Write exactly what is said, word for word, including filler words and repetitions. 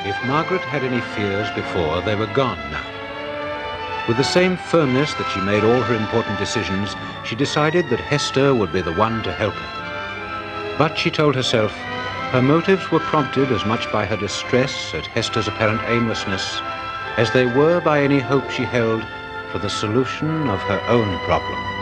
If Margaret had any fears before, they were gone now. With the same firmness that she made all her important decisions, she decided that Hester would be the one to help her. But she told herself, her motives were prompted as much by her distress at Hester's apparent aimlessness as they were by any hope she held for the solution of her own problem.